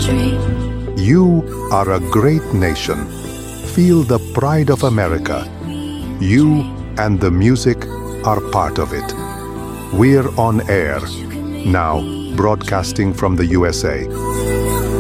You are a great nation. Feel the pride of America. You and the music are part of it. We're on air, now broadcasting from the USA.